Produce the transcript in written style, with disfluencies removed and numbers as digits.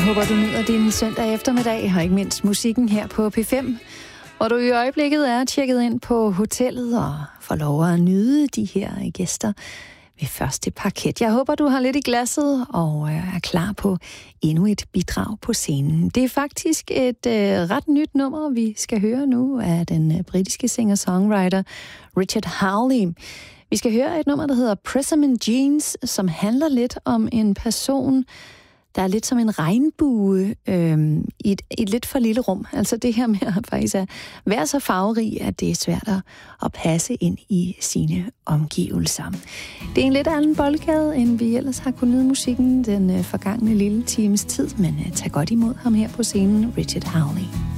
Jeg håber, du nyder din søndag eftermiddag, og ikke mindst musikken her på P5, hvor du i øjeblikket er tjekket ind på hotellet og får lov at nyde de her gæster ved første parket. Jeg håber, du har lidt i glasset og er klar på endnu et bidrag på scenen. Det er faktisk et ret nyt nummer, vi skal høre nu af den britiske singer-songwriter Richard Hawley. Vi skal høre et nummer, der hedder Persimmon Jeans, som handler lidt om en person, der er lidt som en regnbue i et lidt for lille rum. Altså det her med at faktisk være så farverig, at det er svært at passe ind i sine omgivelser. Det er en lidt anden boldgade, end vi ellers har kunnet nyde musikken den forgangne lille times tid, men tag godt imod ham her på scenen, Richard Hawley.